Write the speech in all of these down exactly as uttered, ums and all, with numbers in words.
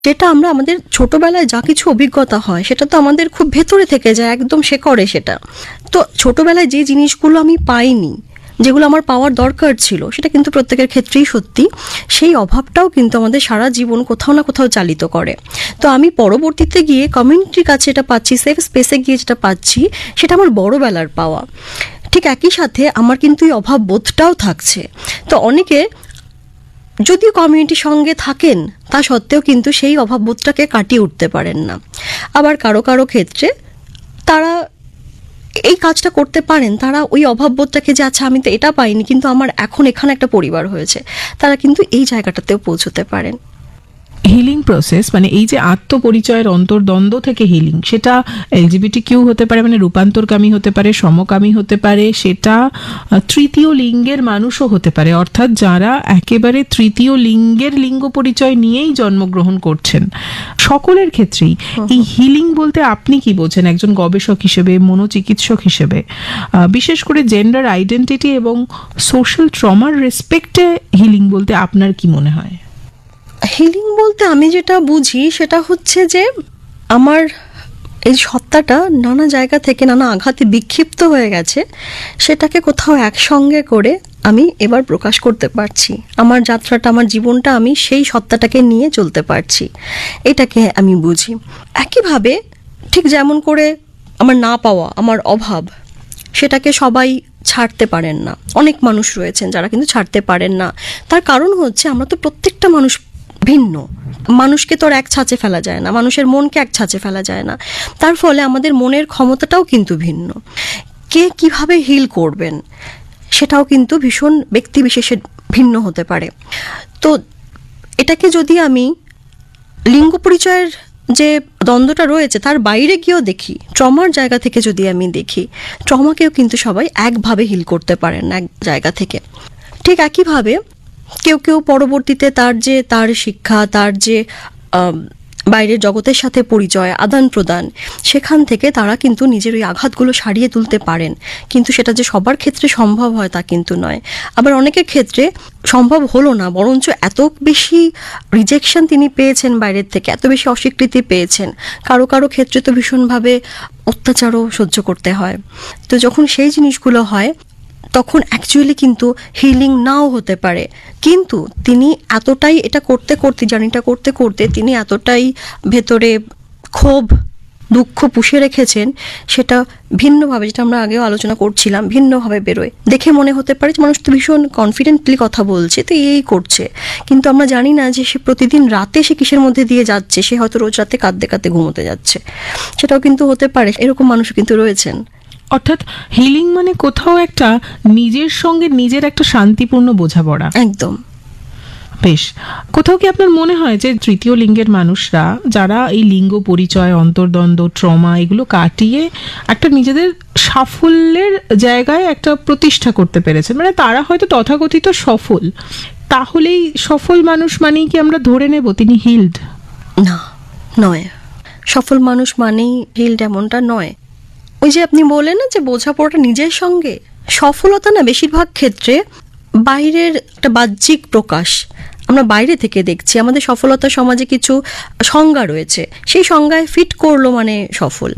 যেটা আমরা আমাদের ছোটবেলায় যা কিছু অভিজ্ঞতা হয় সেটা তো আমাদের খুব ভেতরে থেকে যায়, একদম শেকড়ে সেটা। তো ছোটবেলায় যে জিনিসগুলো আমি পাইনি, যেগুলো আমার পাওয়ার দরকার ছিল, সেটা কিন্তু প্রত্যেকের ক্ষেত্রেই সত্যি, সেই অভাবটাও কিন্তু আমাদের সারা জীবন কোথাও না কোথাও চালিত করে। তো আমি পরবর্তীতে গিয়ে কমিউনিটির কাছে এটা পাচ্ছি, সেফ স্পেসে গিয়ে যেটা পাচ্ছি, সেটা আমার বড়বেলার পাওয়া। ঠিক একই সাথে আমার কিন্তু এই অভাব বোধটাও থাকছে। তো অনেকে যদিও কমিউনিটির সঙ্গে থাকেন, তা সত্ত্বেও কিন্তু সেই অভাববোধটাকে কাটিয়ে উঠতে পারেন না। আবার কারো কারো ক্ষেত্রে তারা এই কাজটা করতে পারেন, তারা ওই অভাববোধটাকে যে আচ্ছা আমি তো এটা পাইনি, কিন্তু আমার এখন এখানে একটা পরিবার হয়েছে, তারা কিন্তু এই জায়গাটাতেও পৌঁছতে পারেন। হিলিং প্রসেস মানে এই যে আত্মপরিচয়ের অন্তর্দ্বন্দ্ব থেকে হিলিং, সেটা এলজিবিটি কিউ হতে পারে, মানে রূপান্তরকামী হতে পারে, সমকামী হতে পারে, সেটা তৃতীয় লিঙ্গের মানুষও হতে পারে, অর্থাৎ যারা একেবারে তৃতীয় লিঙ্গের লিঙ্গ পরিচয় নিয়েই জন্মগ্রহণ করছেন। সকলের ক্ষেত্রেই এই হিলিং বলতে আপনি কি বোঝেন একজন গবেষক হিসেবে, মনোচিকিৎসক হিসেবে, বিশেষ করে জেন্ডার আইডেন্টিটি এবং সোশ্যাল ট্রমার রেসপেক্টে হিলিং বলতে আপনার কি মনে হয়? হিলিং বলতে আমি যেটা বুঝি সেটা হচ্ছে যে আমার এই সত্তাটা নানা জায়গা থেকে নানা আঘাতে বিক্ষিপ্ত হয়ে গেছে, সেটাকে কোথাও একসঙ্গে করে আমি এবার প্রকাশ করতে পারছি। আমার যাত্রাটা, আমার জীবনটা আমি সেই সত্তাটাকে নিয়ে চলতে পারছি, এটাকে আমি বুঝি। একইভাবে ঠিক যেমন করে আমার না পাওয়া, আমার অভাব, সেটাকে সবাই ছাড়তে পারেন না। অনেক মানুষ রয়েছেন যারা কিন্তু ছাড়তে পারেন না। তার কারণ হচ্ছে আমরা তো প্রত্যেকটা মানুষ ভিন্ন, মানুষকে তো আর এক ছাঁচে ফেলা যায় না, মানুষের মনকে এক ছাঁচে ফেলা যায় না। তার ফলে আমাদের মনের ক্ষমতাটাও কিন্তু ভিন্ন। কে কিভাবে হিল করবেন সেটাও কিন্তু ভীষণ ব্যক্তি বিশেষে ভিন্ন হতে পারে। তো এটাকে যদি আমি লিঙ্গ পরিচয়ের যে দ্বন্দ্বটা রয়েছে তার বাইরে গিয়েও দেখি, ট্রমার জায়গা থেকে যদি আমি দেখি, ট্রমাকেও কিন্তু সবাই একভাবে হিল করতে পারেন না এক জায়গা থেকে। ঠিক একইভাবে কেউ কেউ পরবর্তীতে তার যে তার শিক্ষা, তার যে বাইরের জগতের সাথে পরিচয়, আদান প্রদান, সেখান থেকে তারা কিন্তু নিজের ওই আঘাতগুলো সারিয়ে তুলতে পারেন। কিন্তু সেটা যে সবার ক্ষেত্রে সম্ভব হয় তা কিন্তু নয়। আবার অনেকের ক্ষেত্রে সম্ভব হলো না, বরঞ্চ এত বেশি রিজেকশন তিনি পেয়েছেন বাইরের থেকে, এত বেশি অস্বীকৃতি পেয়েছেন, কারো কারো ক্ষেত্রে তো ভীষণভাবে অত্যাচারও সহ্য করতে হয়। তো যখন সেই জিনিসগুলো হয় তখন অ্যাকচুয়ালি কিন্তু হিলিং নাও হতে পারে, কিন্তু তিনি এতটাই এটা করতে করতে, জার্নিটা করতে করতে তিনি এতটাই ভেতরে ক্ষোভ, দুঃখ পুষে রেখেছেন, সেটা ভিন্নভাবে, যেটা আমরা আগেও আলোচনা করছিলাম, ভিন্নভাবে বেরোয়। দেখে মনে হতে পারে যে মানুষ তো ভীষণ কনফিডেন্টলি কথা বলছে, তো এই করছে, কিন্তু আমরা জানি না যে সে প্রতিদিন রাতে সে কিসের মধ্যে দিয়ে যাচ্ছে। সে হয়তো রোজ রাতে কাঁদতে কাঁদতে ঘুমোতে যাচ্ছে, সেটাও কিন্তু হতে পারে। এরকম মানুষও কিন্তু রয়েছেন। অর্থাৎ হিলিং মানে কোথাও একটা নিজের সঙ্গে নিজের একটা শান্তিপূর্ণ বোঝাপড়া। একদম। বেশ, কোথাও কি আপনার মনে হয় যে তৃতীয় লিঙ্গের মানুষরা যারা এই লিঙ্গ পরিচয়, অন্তর্দ্বন্দ্ব, ট্রমা এগুলো কাটিয়ে একটা নিজেদের সাফল্যের জায়গায় একটা প্রতিষ্ঠা করতে পেরেছেন, মানে তারা হয়তো তথাকথিত সফল, তাহলেই সফল মানুষ মানেই কি আমরা ধরে নেব তিনি হিলড? না, নয়। সফল মানুষ মানেই হিলড এমনটা নয়। ওই যে আপনি বললেন না যে বোঝাপড়াটা নিজের সঙ্গে, সফলতা না বেশিরভাগ ক্ষেত্রে বাইরের একটা বাহ্যিক প্রকাশ, আমরা বাইরে থেকে দেখছি। আমাদের সফলতা সমাজে কিছু সংজ্ঞা রয়েছে, সেই সংজ্ঞায় ফিট করলো মানে সফল।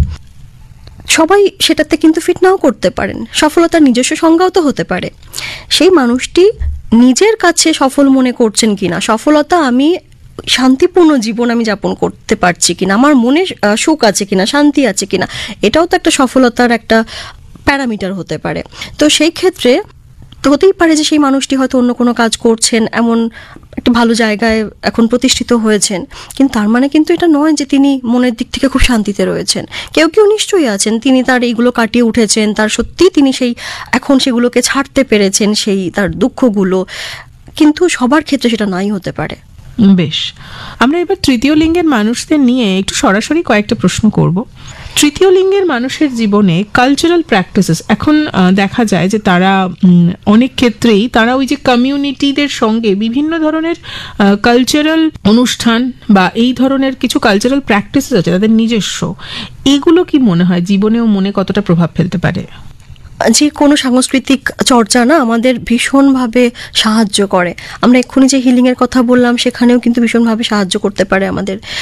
সবাই সেটাতে কিন্তু ফিট নাও করতে পারেন, সফলতার নিজস্ব সংজ্ঞাও তো হতে পারে। সেই মানুষটি নিজের কাছে সফল মনে করছেন কিনা, সফলতা আমি শান্তিপূর্ণ জীবন আমি যাপন করতে পারছি কিনা, আমার মনে সুখ আছে কিনা, শান্তি আছে কিনা, এটাও তো একটা সফলতার একটা প্যারামিটার হতে পারে। তো সেই ক্ষেত্রে তো হতেই পারে যে সেই মানুষটি হয়তো অন্য কোনো কাজ করছেন, এমন একটা ভালো জায়গায় এখন প্রতিষ্ঠিত হয়েছেন, কিন্তু তার মানে কিন্তু এটা নয় যে তিনি মনের দিক থেকে খুব শান্তিতে রয়েছেন। কেউ কেউ নিশ্চয়ই আছেন, তিনি তার এইগুলো কাটিয়ে উঠেছেন, তার সত্যি তিনি সেই এখন সেগুলোকে ছাড়তে পেরেছেন, সেই তার দুঃখগুলো, কিন্তু সবার ক্ষেত্রে সেটা নাই হতে পারে। বেশ, আমরা এবার তৃতীয় লিঙ্গের মানুষদের নিয়ে একটু সরাসরি কয়েকটা প্রশ্ন করব। তৃতীয় লিঙ্গের মানুষের জীবনে কালচারাল প্র্যাকটিসেস, এখন দেখা যায় যে তারা অনেক ক্ষেত্রেই তারা ওই যে কমিউনিটিদের সঙ্গে বিভিন্ন ধরনের কালচারাল অনুষ্ঠান বা এই ধরনের কিছু কালচারাল প্র্যাকটিসেস আছে তাদের নিজস্ব, এগুলো কি মনে হয় জীবনেও মনে কতটা প্রভাব ফেলতে পারে? যে কোনো সাংস্কৃতিক চর্চা না আমাদের ভীষণভাবে সাহায্য করে। আমরা এক্ষুনি যে হিলিংয়ের কথা বললাম সেখানেও কিন্তু ভীষণভাবে সাহায্য করতে পারে আমাদের।